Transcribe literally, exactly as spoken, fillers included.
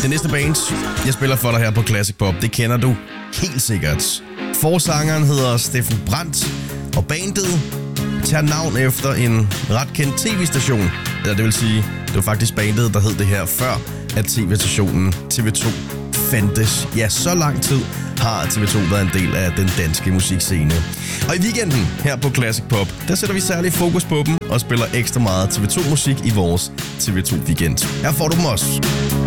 Det næste band, jeg spiller for dig her på Classic Pop, det kender du helt sikkert. Forsangeren hedder Steffen Brandt, og bandet tager navn efter en ret kendt tv-station. Eller det vil sige, det var faktisk bandet, der hed det her før, at tv-stationen T V to fandtes. Ja, så lang tid har T V to været en del af den danske musikscene. Og i weekenden her på Classic Pop, der sætter vi særlig fokus på dem og spiller ekstra meget T V to musik i vores T V to weekend. Her får du dem også.